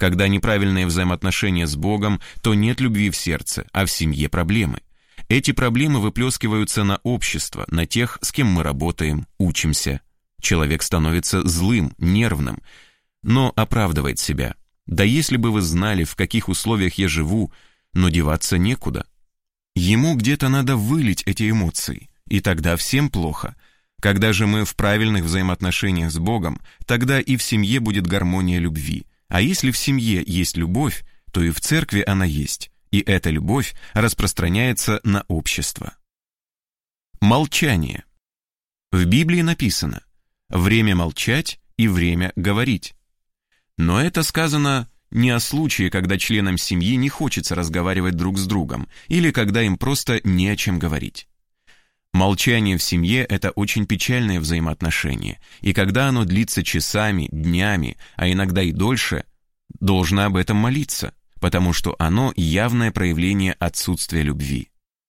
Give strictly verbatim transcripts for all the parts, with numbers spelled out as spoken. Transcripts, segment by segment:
Когда неправильные взаимоотношения с Богом, то нет любви в сердце, а в семье проблемы. Эти проблемы выплескиваются на общество, на тех, с кем мы работаем, учимся. Человек становится злым, нервным, но оправдывает себя. Да если бы вы знали, в каких условиях я живу, но деваться некуда. Ему где-то надо вылить эти эмоции, и тогда всем плохо. Когда же мы в правильных взаимоотношениях с Богом, тогда и в семье будет гармония любви. А если в семье есть любовь, то и в церкви она есть, и эта любовь распространяется на общество. Молчание. В Библии написано: «Время молчать и время говорить». Но это сказано не о случае, когда членам семьи не хочется разговаривать друг с другом, или когда им просто не о чем говорить. Молчание в семье – это очень печальное взаимоотношение, и когда оно длится часами, днями, а иногда и дольше, должно об этом молиться, потому что оно явное проявление отсутствия любви.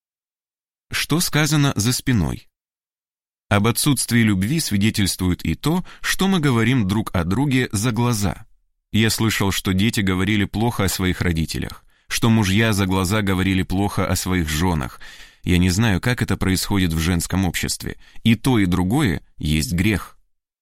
Что сказано за спиной? Об отсутствии любви свидетельствует и то, что мы говорим друг о друге за глаза. Я слышал, что дети говорили плохо о своих родителях, что мужья за глаза говорили плохо о своих женах. Я не знаю, как это происходит в женском обществе. И то, и другое есть грех.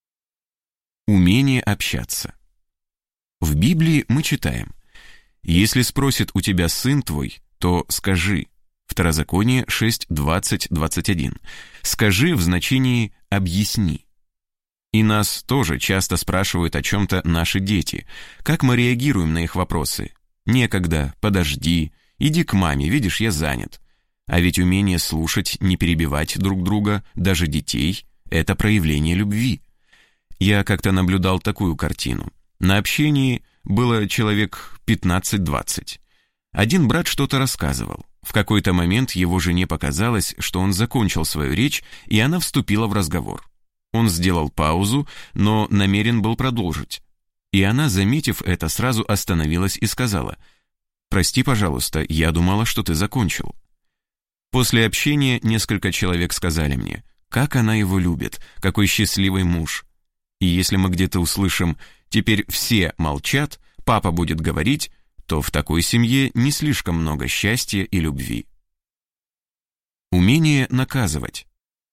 Умение общаться. В Библии мы читаем: «Если спросит у тебя сын твой, то скажи». Второзаконие шесть, двадцать, двадцать один. «Скажи» в значении «объясни». И нас тоже часто спрашивают о чем-то наши дети. Как мы реагируем на их вопросы? «Некогда», «подожди», «иди к маме, видишь, я занят». А ведь умение слушать, не перебивать друг друга, даже детей, это проявление любви. Я как-то наблюдал такую картину. На общении было человек пятнадцать-двадцать. Один брат что-то рассказывал. В какой-то момент его жене показалось, что он закончил свою речь, и она вступила в разговор. Он сделал паузу, но намерен был продолжить. И она, заметив это, сразу остановилась и сказала: «Прости, пожалуйста, я думала, что ты закончил». После общения несколько человек сказали мне, как она его любит, какой счастливый муж. И если мы где-то услышим «теперь все молчат, папа будет говорить», то в такой семье не слишком много счастья и любви. Умение наказывать.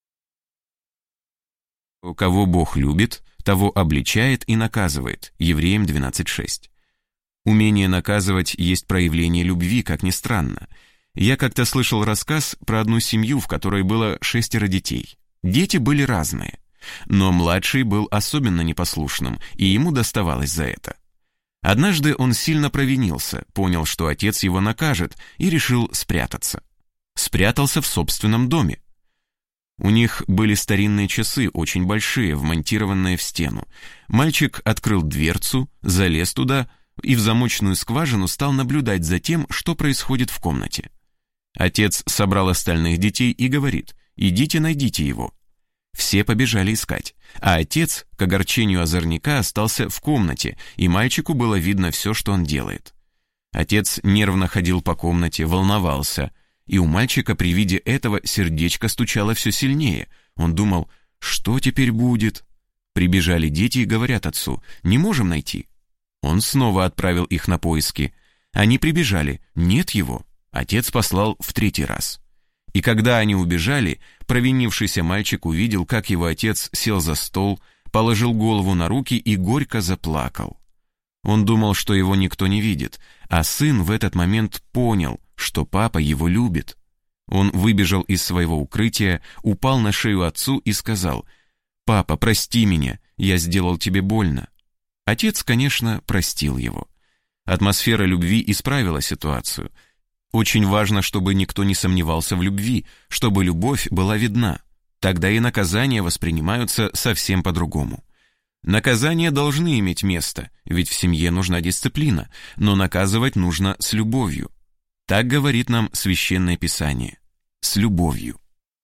Кого Бог любит, того обличает и наказывает. Евреям двенадцать шесть. Умение наказывать есть проявление любви, как ни странно. Я как-то слышал рассказ про одну семью, в которой было шестеро детей. Дети были разные, но младший был особенно непослушным, и ему доставалось за это. Однажды он сильно провинился, понял, что отец его накажет, и решил спрятаться. Спрятался в собственном доме. У них были старинные часы, очень большие, вмонтированные в стену. Мальчик открыл дверцу, залез туда и в замочную скважину стал наблюдать за тем, что происходит в комнате. Отец собрал остальных детей и говорит: «Идите, найдите его». Все побежали искать, а отец, к огорчению озорника, остался в комнате, и мальчику было видно все, что он делает. Отец нервно ходил по комнате, волновался, и у мальчика при виде этого сердечко стучало все сильнее. Он думал: что теперь будет? Прибежали дети и говорят отцу: «Не можем найти». Он снова отправил их на поиски. Они прибежали: нет его. Отец послал в третий раз. И когда они убежали, провинившийся мальчик увидел, как его отец сел за стол, положил голову на руки и горько заплакал. Он думал, что его никто не видит, а сын в этот момент понял, что папа его любит. Он выбежал из своего укрытия, упал на шею отцу и сказал: «Папа, прости меня, я сделал тебе больно». Отец, конечно, простил его. Атмосфера любви исправила ситуацию. Очень важно, чтобы никто не сомневался в любви, чтобы любовь была видна. Тогда и наказания воспринимаются совсем по-другому. Наказания должны иметь место, ведь в семье нужна дисциплина, но наказывать нужно с любовью. Так говорит нам Священное Писание. С любовью.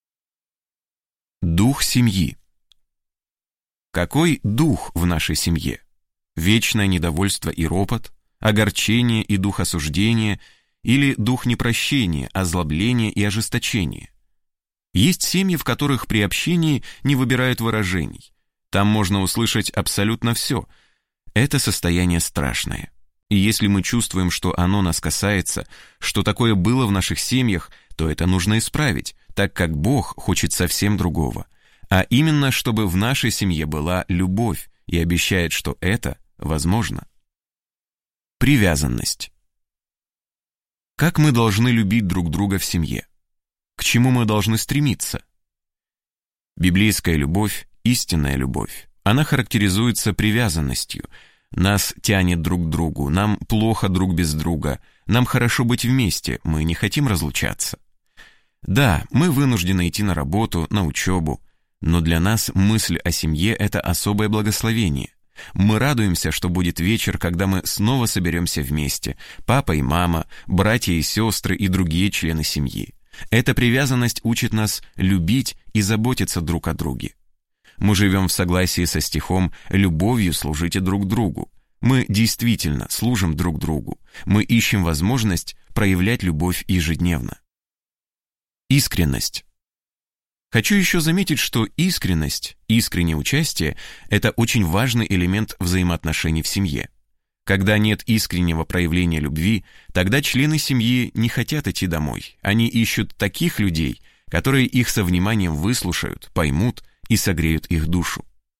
Дух семьи. Какой дух в нашей семье? Вечное недовольство и ропот, огорчение и дух осуждения или дух непрощения, озлобления и ожесточения? Есть семьи, в которых при общении не выбирают выражений. Там можно услышать абсолютно все. Это состояние страшное. И если мы чувствуем, что оно нас касается, что такое было в наших семьях, то это нужно исправить, так как Бог хочет совсем другого. А именно, чтобы в нашей семье была любовь, и обещает, что это возможно. Привязанность. Как мы должны любить друг друга в семье? К чему мы должны стремиться? Библейская любовь – истинная любовь. Она характеризуется привязанностью. Нас тянет друг к другу, нам плохо друг без друга, нам хорошо быть вместе, мы не хотим разлучаться. Да, мы вынуждены идти на работу, на учебу, но для нас мысль о семье – это особое благословение. Мы радуемся, что будет вечер, когда мы снова соберемся вместе, папа и мама, братья и сестры и другие члены семьи. Эта привязанность учит нас любить и заботиться друг о друге. Мы живем в согласии со стихом «любовью служите друг другу». Мы действительно служим друг другу. Мы ищем возможность проявлять любовь ежедневно. Искренность. Хочу еще заметить, что искренность, искреннее участие – это очень важный элемент взаимоотношений в семье. Когда нет искреннего проявления любви, тогда члены семьи не хотят идти домой. Они ищут таких людей, которые их со вниманием выслушают, поймут и согреют их душу.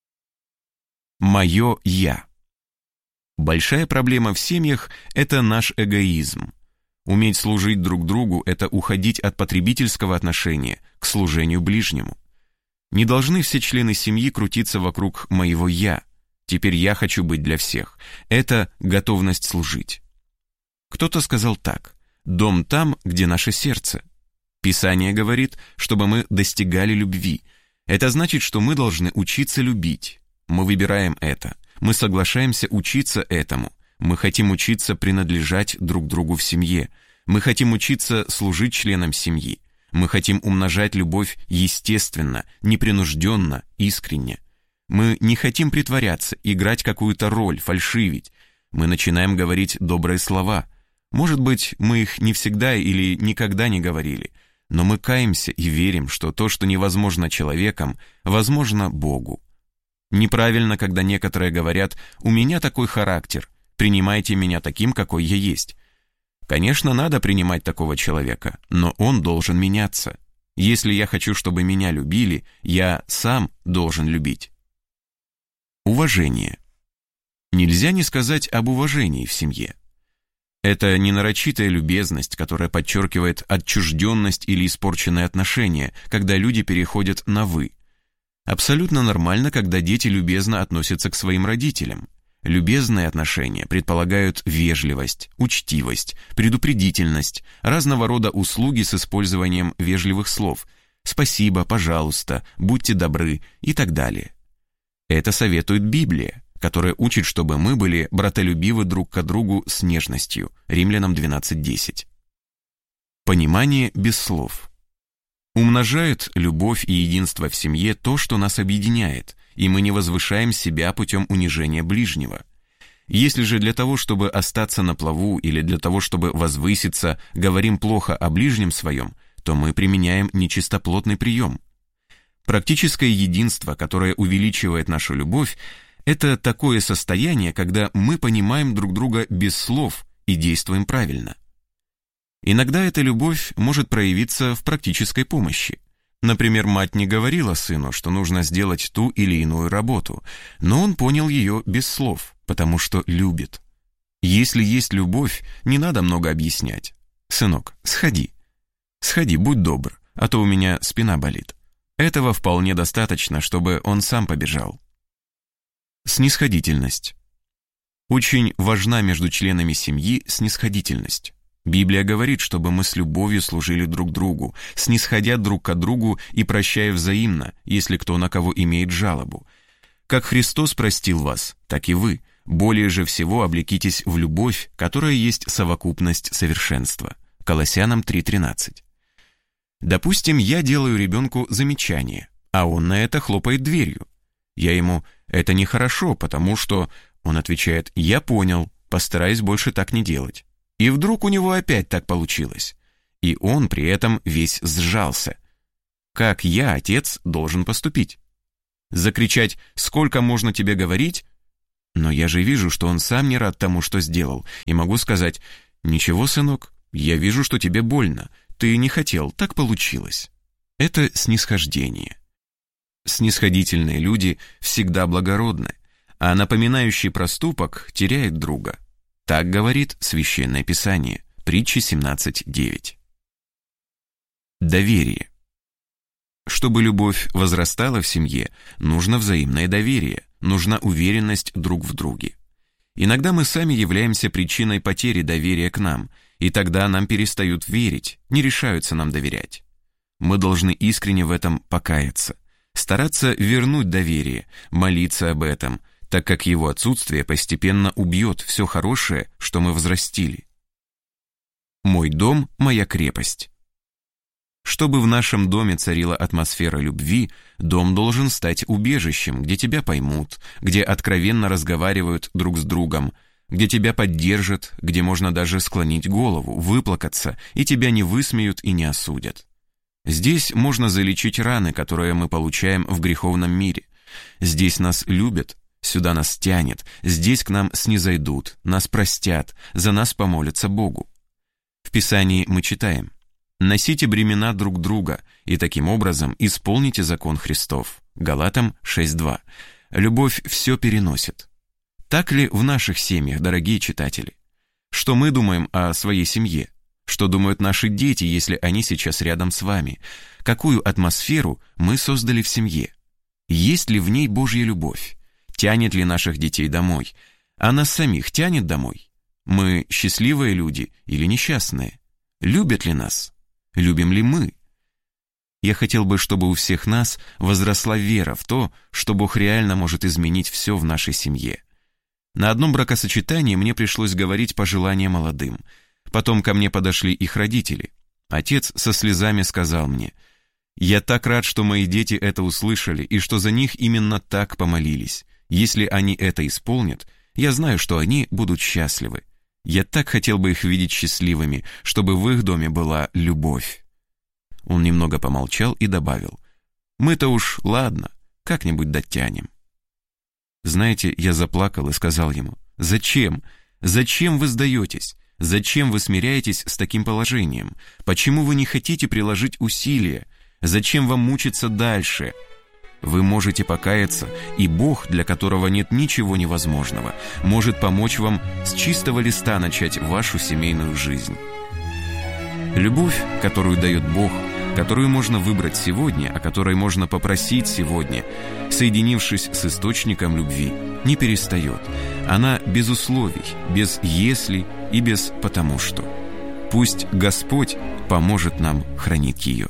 Мое «я». Большая проблема в семьях – это наш эгоизм. Уметь служить друг другу – это уходить от потребительского отношения к служению ближнему. Не должны все члены семьи крутиться вокруг моего «я». Теперь я хочу быть для всех. Это готовность служить. Кто-то сказал так: «Дом там, где наше сердце». Писание говорит, чтобы мы достигали любви. Это значит, что мы должны учиться любить. Мы выбираем это. Мы соглашаемся учиться этому. Мы хотим учиться принадлежать друг другу в семье. Мы хотим учиться служить членам семьи. Мы хотим умножать любовь естественно, непринужденно, искренне. Мы не хотим притворяться, играть какую-то роль, фальшивить. Мы начинаем говорить добрые слова. Может быть, мы их не всегда или никогда не говорили, но мы каемся и верим, что то, что невозможно человеком, возможно Богу. Неправильно, когда некоторые говорят: «У меня такой характер, принимайте меня таким, какой я есть». Конечно, надо принимать такого человека, но он должен меняться. Если я хочу, чтобы меня любили, я сам должен любить. Уважение. Нельзя не сказать об уважении в семье. Это не нарочитая любезность, которая подчеркивает отчужденность или испорченные отношения, когда люди переходят на «вы». Абсолютно нормально, когда дети любезно относятся к своим родителям. Любезные отношения предполагают вежливость, учтивость, предупредительность, разного рода услуги с использованием вежливых слов «спасибо», «пожалуйста», «будьте добры» и так далее. Это советует Библия, которая учит, чтобы мы были братолюбивы друг к другу с нежностью. Римлянам двенадцать десять. Понимание без слов. Умножает любовь и единство в семье то, что нас объединяет, и мы не возвышаем себя путем унижения ближнего. Если же для того, чтобы остаться на плаву, или для того, чтобы возвыситься, говорим плохо о ближнем своем, то мы применяем нечистоплотный прием. Практическое единство, которое увеличивает нашу любовь, это такое состояние, когда мы понимаем друг друга без слов и действуем правильно. Иногда эта любовь может проявиться в практической помощи. Например, мать не говорила сыну, что нужно сделать ту или иную работу, но он понял ее без слов, потому что любит. Если есть любовь, не надо много объяснять. «Сынок, сходи. Сходи, будь добр, а то у меня спина болит». Этого вполне достаточно, чтобы он сам побежал. Снисходительность. Очень важна между членами семьи снисходительность. Библия говорит, чтобы мы с любовью служили друг другу, снисходя друг к другу и прощая взаимно, если кто на кого имеет жалобу. Как Христос простил вас, так и вы. Более же всего облекитесь в любовь, которая есть совокупность совершенства. Колоссянам три тринадцать. Допустим, я делаю ребенку замечание, а он на это хлопает дверью. Я ему: «Это нехорошо, потому что...» Он отвечает: «Я понял, постараюсь больше так не делать». И вдруг у него опять так получилось. И он при этом весь сжался. Как я, отец, должен поступить? Закричать: «Сколько можно тебе говорить?» Но я же вижу, что он сам не рад тому, что сделал, и могу сказать: «Ничего, сынок, я вижу, что тебе больно. Ты не хотел, так получилось». Это снисхождение. Снисходительные люди всегда благородны, а напоминающий проступок теряет друга. Так говорит Священное Писание, Притчи семнадцать девять. Доверие. Чтобы любовь возрастала в семье, нужно взаимное доверие, нужна уверенность друг в друге. Иногда мы сами являемся причиной потери доверия к нам, и тогда нам перестают верить, не решаются нам доверять. Мы должны искренне в этом покаяться, стараться вернуть доверие, молиться об этом, так как его отсутствие постепенно убьет все хорошее, что мы взрастили. Мой дом – моя крепость. Чтобы в нашем доме царила атмосфера любви, дом должен стать убежищем, где тебя поймут, где откровенно разговаривают друг с другом, где тебя поддержат, где можно даже склонить голову, выплакаться, и тебя не высмеют и не осудят. Здесь можно залечить раны, которые мы получаем в греховном мире. Здесь нас любят, сюда нас тянет, здесь к нам снизойдут, нас простят, за нас помолятся Богу. В Писании мы читаем: «Носите бремена друг друга, и таким образом исполните закон Христов». Галатам шесть два. Любовь все переносит. Так ли в наших семьях, дорогие читатели? Что мы думаем о своей семье? Что думают наши дети, если они сейчас рядом с вами? Какую атмосферу мы создали в семье? Есть ли в ней Божья любовь? Тянет ли наших детей домой? А нас самих тянет домой? Мы счастливые люди или несчастные? Любят ли нас? Любим ли мы? Я хотел бы, чтобы у всех нас возросла вера в то, что Бог реально может изменить все в нашей семье. На одном бракосочетании мне пришлось говорить пожелания молодым. Потом ко мне подошли их родители. Отец со слезами сказал мне: «Я так рад, что мои дети это услышали и что за них именно так помолились. Если они это исполнят, я знаю, что они будут счастливы. Я так хотел бы их видеть счастливыми, чтобы в их доме была любовь». Он немного помолчал и добавил: «Мы-то уж, ладно, как-нибудь дотянем». Знаете, я заплакал и сказал ему: «Зачем? Зачем вы сдаетесь? Зачем вы смиряетесь с таким положением? Почему вы не хотите приложить усилия? Зачем вам мучиться дальше? Вы можете покаяться, и Бог, для которого нет ничего невозможного, может помочь вам с чистого листа начать вашу семейную жизнь». Любовь, которую дает Бог, которую можно выбрать сегодня, о которой можно попросить сегодня, соединившись с источником любви, не перестает. Она без условий, без «если» и без «потому что». Пусть Господь поможет нам хранить ее.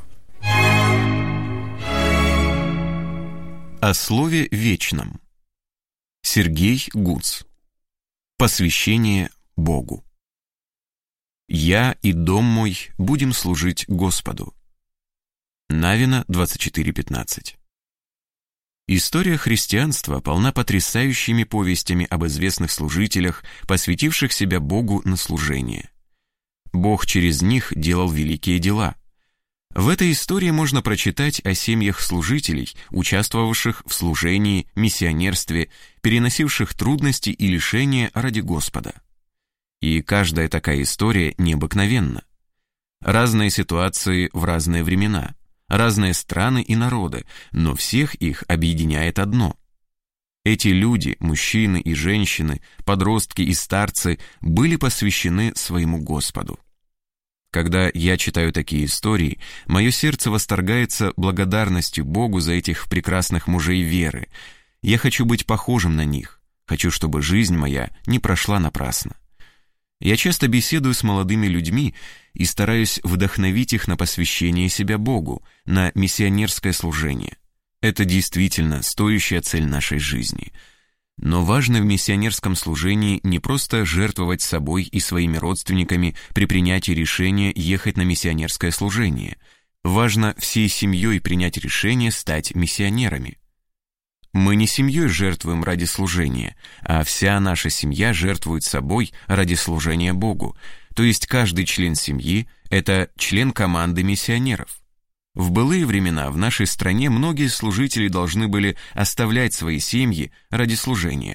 О слове вечном. Сергей Гуц. Посвящение Богу. «Я и дом мой будем служить Господу». Навина двадцать четыре пятнадцать. История христианства полна потрясающими повестями об известных служителях, посвятивших себя Богу на служение. Бог через них делал великие дела. В этой истории можно прочитать о семьях служителей, участвовавших в служении, миссионерстве, переносивших трудности и лишения ради Господа. И каждая такая история необыкновенна. Разные ситуации в разные времена, разные страны и народы, но всех их объединяет одно. Эти люди, мужчины и женщины, подростки и старцы, были посвящены своему Господу. Когда я читаю такие истории, мое сердце восторгается благодарностью Богу за этих прекрасных мужей веры. Я хочу быть похожим на них, хочу, чтобы жизнь моя не прошла напрасно. Я часто беседую с молодыми людьми и стараюсь вдохновить их на посвящение себя Богу, на миссионерское служение. Это действительно стоящая цель нашей жизни. Но важно в миссионерском служении не просто жертвовать собой и своими родственниками при принятии решения ехать на миссионерское служение. Важно всей семьей принять решение стать миссионерами. Мы не семьей жертвуем ради служения, а вся наша семья жертвует собой ради служения Богу. То есть каждый член семьи – это член команды миссионеров. В былые времена в нашей стране многие служители должны были оставлять свои семьи ради служения.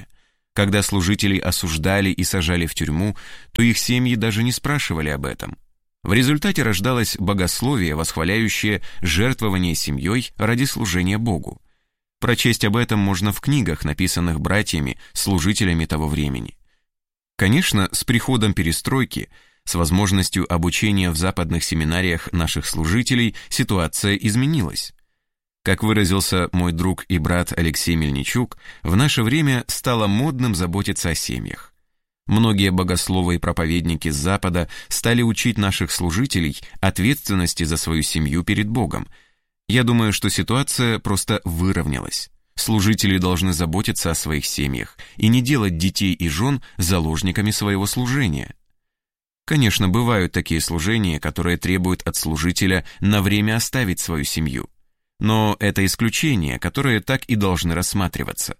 Когда служителей осуждали и сажали в тюрьму, то их семьи даже не спрашивали об этом. В результате рождалось богословие, восхваляющее жертвование семьей ради служения Богу. Прочесть об этом можно в книгах, написанных братьями, служителями того времени. Конечно, с приходом перестройки, с возможностью обучения в западных семинариях наших служителей, ситуация изменилась. Как выразился мой друг и брат Алексей Мельничук, в наше время стало модным заботиться о семьях. Многие богословы и проповедники с Запада стали учить наших служителей ответственности за свою семью перед Богом. Я думаю, что ситуация просто выровнялась. Служители должны заботиться о своих семьях и не делать детей и жен заложниками своего служения. Конечно, бывают такие служения, которые требуют от служителя на время оставить свою семью. Но это исключения, которые так и должны рассматриваться.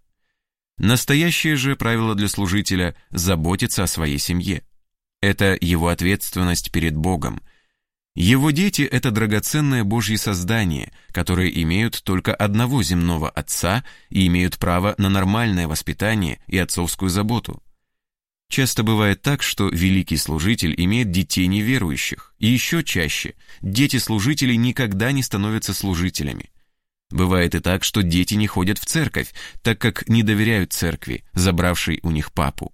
Настоящее же правило для служителя – заботиться о своей семье. Это его ответственность перед Богом. Его дети – это драгоценное Божье создание, которые имеют только одного земного отца и имеют право на нормальное воспитание и отцовскую заботу. Часто бывает так, что великий служитель имеет детей неверующих, и еще чаще дети служителей никогда не становятся служителями. Бывает и так, что дети не ходят в церковь, так как не доверяют церкви, забравшей у них папу.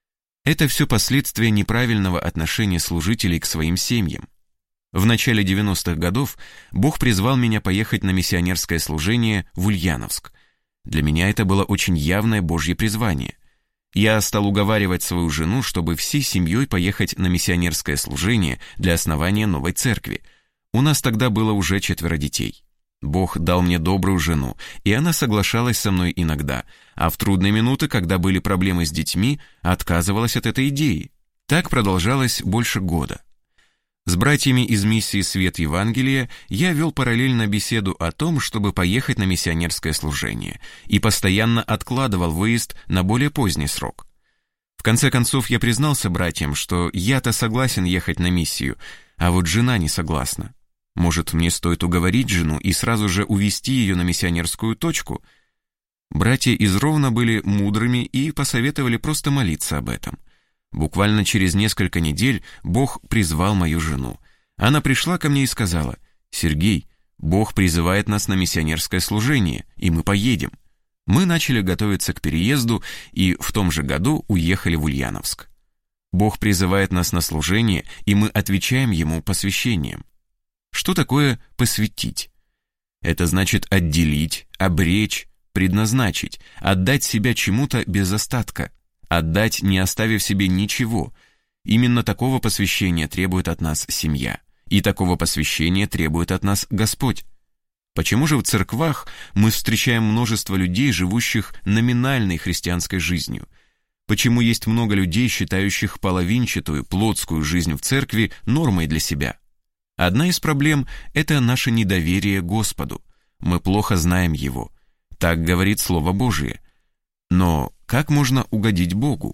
Это все последствия неправильного отношения служителей к своим семьям. В начале девяностых годов Бог призвал меня поехать на миссионерское служение в Ульяновск. Для меня это было очень явное Божье призвание. Я стал уговаривать свою жену, чтобы всей семьей поехать на миссионерское служение для основания новой церкви. У нас тогда было уже четверо детей. Бог дал мне добрую жену, и она соглашалась со мной иногда, а в трудные минуты, когда были проблемы с детьми, отказывалась от этой идеи. Так продолжалось больше года. С братьями из миссии «Свет Евангелия» я вел параллельно беседу о том, чтобы поехать на миссионерское служение, и постоянно откладывал выезд на более поздний срок. В конце концов, я признался братьям, что я-то согласен ехать на миссию, а вот жена не согласна. Может, мне стоит уговорить жену и сразу же увести ее на миссионерскую точку? Братья из Ровно были мудрыми и посоветовали просто молиться об этом. Буквально через несколько недель Бог призвал мою жену. Она пришла ко мне и сказала: «Сергей, Бог призывает нас на миссионерское служение, и мы поедем». Мы начали готовиться к переезду и в том же году уехали в Ульяновск. Бог призывает нас на служение, и мы отвечаем Ему посвящением. Что такое посвятить? Это значит отделить, обречь, предназначить, отдать себя чему-то без остатка, отдать, не оставив себе ничего. Именно такого посвящения требует от нас семья, и такого посвящения требует от нас Господь. Почему же в церквах мы встречаем множество людей, живущих номинальной христианской жизнью? Почему есть много людей, считающих половинчатую, плотскую жизнь в церкви нормой для себя? Одна из проблем – это наше недоверие Господу. Мы плохо знаем Его. Так говорит Слово Божие. Но как можно угодить Богу?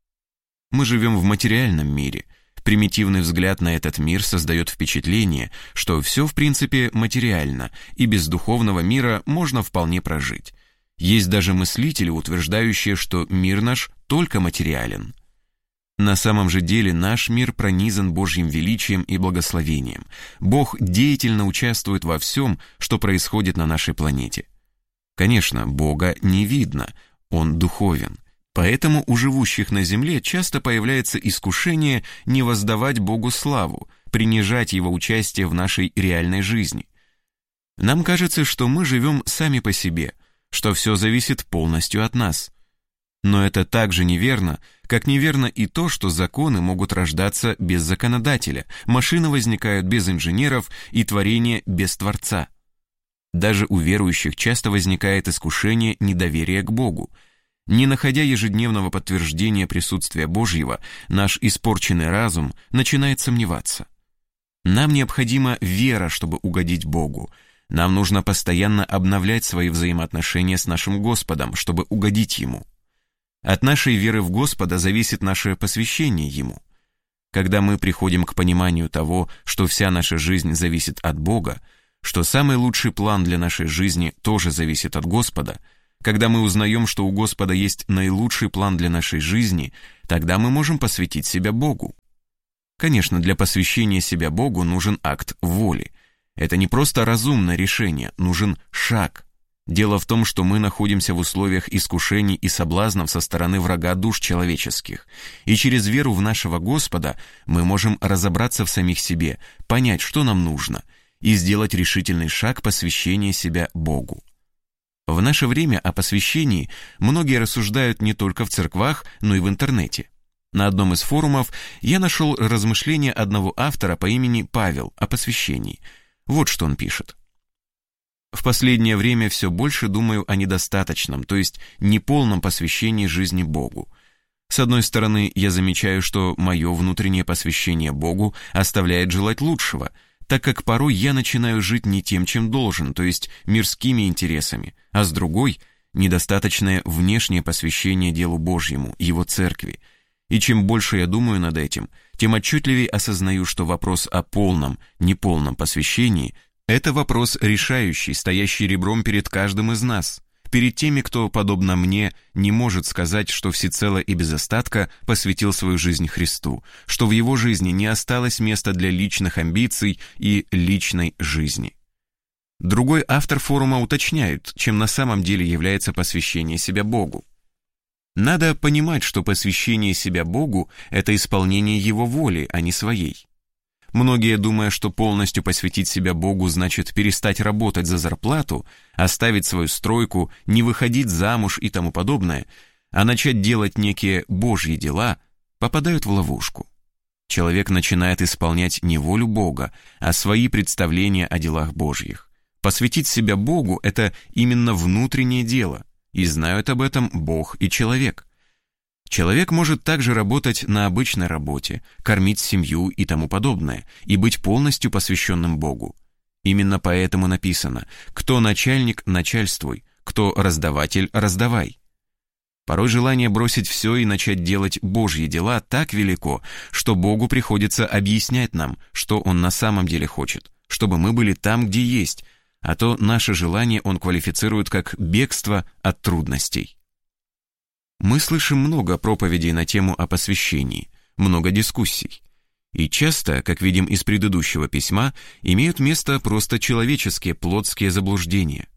Мы живем в материальном мире. Примитивный взгляд на этот мир создает впечатление, что все в принципе материально, и без духовного мира можно вполне прожить. Есть даже мыслители, утверждающие, что мир наш только материален. На самом же деле наш мир пронизан Божьим величием и благословением. Бог деятельно участвует во всем, что происходит на нашей планете. Конечно, Бога не видно, Он духовен. Поэтому у живущих на земле часто появляется искушение не воздавать Богу славу, принижать Его участие в нашей реальной жизни. Нам кажется, что мы живем сами по себе, что все зависит полностью от нас. Но это так же неверно, как неверно и то, что законы могут рождаться без законодателя, машины возникают без инженеров и творение без Творца. Даже у верующих часто возникает искушение недоверия к Богу. Не находя ежедневного подтверждения присутствия Божьего, наш испорченный разум начинает сомневаться. Нам необходима вера, чтобы угодить Богу. Нам нужно постоянно обновлять свои взаимоотношения с нашим Господом, чтобы угодить Ему. От нашей веры в Господа зависит наше посвящение Ему. Когда мы приходим к пониманию того, что вся наша жизнь зависит от Бога, что самый лучший план для нашей жизни тоже зависит от Господа, Когда мы узнаем, что у Господа есть наилучший план для нашей жизни, тогда мы можем посвятить себя Богу. Конечно, для посвящения себя Богу нужен акт воли. Это не просто разумное решение, нужен шаг. Дело в том, что мы находимся в условиях искушений и соблазнов со стороны врага душ человеческих, и через веру в нашего Господа мы можем разобраться в самих себе, понять, что нам нужно, и сделать решительный шаг посвящения себя Богу. В наше время о посвящении многие рассуждают не только в церквах, но и в интернете. На одном из форумов я нашел размышления одного автора по имени Павел о посвящении. Вот что он пишет. В последнее время все больше думаю о недостаточном, то есть неполном посвящении жизни Богу. С одной стороны, я замечаю, что мое внутреннее посвящение Богу оставляет желать лучшего, так как порой я начинаю жить не тем, чем должен, то есть мирскими интересами, а с другой – недостаточное внешнее посвящение делу Божьему, Его церкви. И чем больше я думаю над этим, тем отчетливее осознаю, что вопрос о полном, неполном посвящении – это вопрос решающий, стоящий ребром перед каждым из нас, перед теми, кто, подобно мне, не может сказать, что всецело и без остатка посвятил свою жизнь Христу, что в его жизни не осталось места для личных амбиций и личной жизни. Другой автор форума уточняет, чем на самом деле является посвящение себя Богу. Надо понимать, что посвящение себя Богу – это исполнение Его воли, а не своей. Многие, думая, что полностью посвятить себя Богу значит перестать работать за зарплату, оставить свою стройку, не выходить замуж и тому подобное, а начать делать некие Божьи дела, попадают в ловушку. Человек начинает исполнять не волю Бога, а свои представления о делах Божьих. Посвятить себя Богу – это именно внутреннее дело, и знают об этом Бог и человек. Человек может также работать на обычной работе, кормить семью и тому подобное, и быть полностью посвященным Богу. Именно поэтому написано: «Кто начальник, начальствуй, кто раздаватель, раздавай». Порой желание бросить все и начать делать Божьи дела так велико, что Богу приходится объяснять нам, что Он на самом деле хочет, чтобы мы были там, где есть, а то наше желание Он квалифицирует как бегство от трудностей. Мы слышим много проповедей на тему о посвящении, много дискуссий. И часто, как видим из предыдущего письма, имеют место просто человеческие, плотские заблуждения.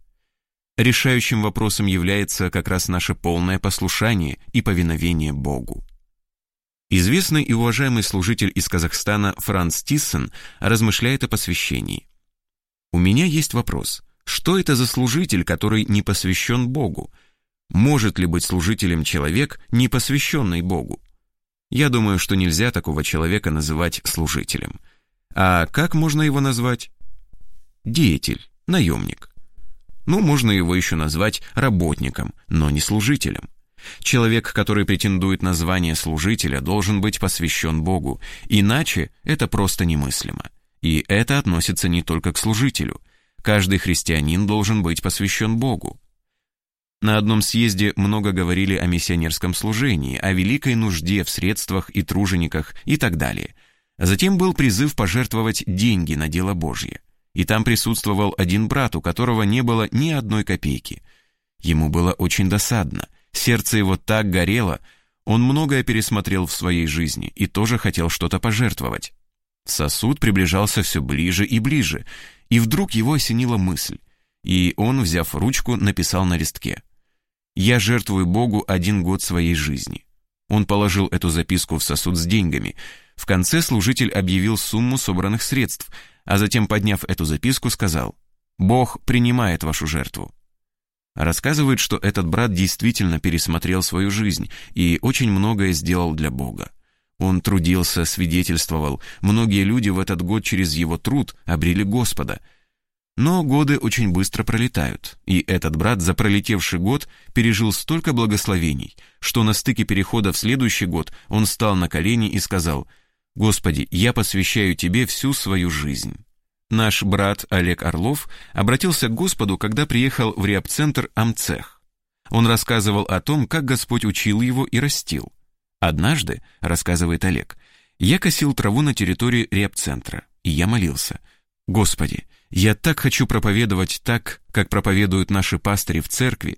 Решающим вопросом является как раз наше полное послушание и повиновение Богу. Известный и уважаемый служитель из Казахстана Франц Тиссен размышляет о посвящении. «У меня есть вопрос. Что это за служитель, который не посвящен Богу? Может ли быть служителем человек, не посвященный Богу? Я думаю, что нельзя такого человека называть служителем. А как можно его назвать? Деятель, наемник. Ну, можно его еще назвать работником, но не служителем. Человек, который претендует на звание служителя, должен быть посвящен Богу, иначе это просто немыслимо. И это относится не только к служителю. Каждый христианин должен быть посвящен Богу. На одном съезде много говорили о миссионерском служении, о великой нужде в средствах и тружениках и так далее. Затем был призыв пожертвовать деньги на дело Божье. И там присутствовал один брат, у которого не было ни одной копейки. Ему было очень досадно, сердце его так горело, он многое пересмотрел в своей жизни и тоже хотел что-то пожертвовать. Сосуд приближался все ближе и ближе, и вдруг его осенила мысль, и он, взяв ручку, написал на листке: «Я жертвую Богу один год своей жизни». Он положил эту записку в сосуд с деньгами. В конце служитель объявил сумму собранных средств, а затем, подняв эту записку, сказал: «Бог принимает вашу жертву». Рассказывает, что этот брат действительно пересмотрел свою жизнь и очень многое сделал для Бога. Он трудился, свидетельствовал, многие люди в этот год через его труд обрели Господа. Но годы очень быстро пролетают, и этот брат за пролетевший год пережил столько благословений, что на стыке перехода в следующий год он встал на колени и сказал: «Господи, я посвящаю Тебе всю свою жизнь». Наш брат Олег Орлов обратился к Господу, когда приехал в репцентр Амцех. Он рассказывал о том, как Господь учил его и растил. «Однажды, — рассказывает Олег, — я косил траву на территории репцентра, и я молился: Господи, я так хочу проповедовать так, как проповедуют наши пастыри в церкви.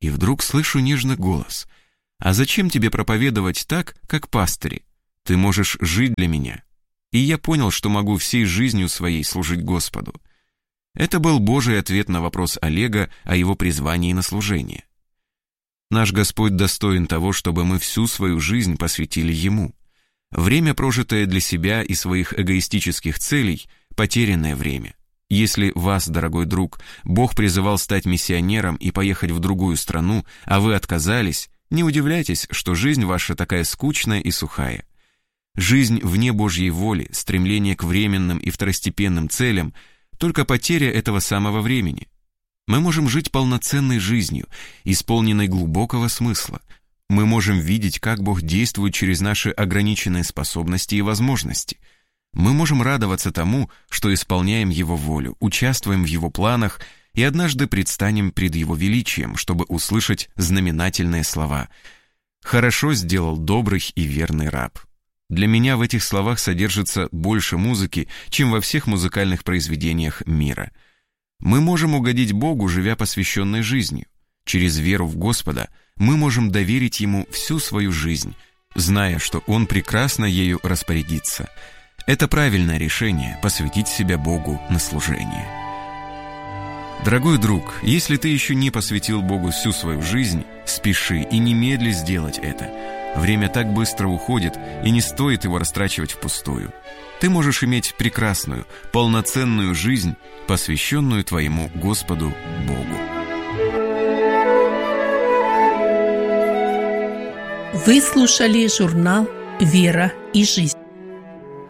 И вдруг слышу нежный голос: «А зачем тебе проповедовать так, как пастыри? Ты можешь жить для меня». И я понял, что могу всей жизнью своей служить Господу. Это был Божий ответ на вопрос Олега о его призвании на служение. Наш Господь достоин того, чтобы мы всю свою жизнь посвятили Ему. Время, прожитое для себя и своих эгоистических целей, потерянное время. Если вас, дорогой друг, Бог призывал стать миссионером и поехать в другую страну, а вы отказались, не удивляйтесь, что жизнь ваша такая скучная и сухая. Жизнь вне Божьей воли, стремление к временным и второстепенным целям – только потеря этого самого времени. Мы можем жить полноценной жизнью, исполненной глубокого смысла. Мы можем видеть, как Бог действует через наши ограниченные способности и возможности. Мы можем радоваться тому, что исполняем Его волю, участвуем в Его планах и однажды предстанем пред Его величием, чтобы услышать знаменательные слова: «Хорошо сделал добрый и верный раб». Для меня в этих словах содержится больше музыки, чем во всех музыкальных произведениях мира. Мы можем угодить Богу, живя посвященной жизнью. Через веру в Господа мы можем доверить Ему всю свою жизнь, зная, что Он прекрасно ею распорядится. Это правильное решение — посвятить себя Богу на служение. Дорогой друг, если ты еще не посвятил Богу всю свою жизнь, спеши и немедли сделать это. Время так быстро уходит, и не стоит его растрачивать впустую. Ты можешь иметь прекрасную, полноценную жизнь, посвященную твоему Господу Богу. Вы слушали журнал «Вера и жизнь».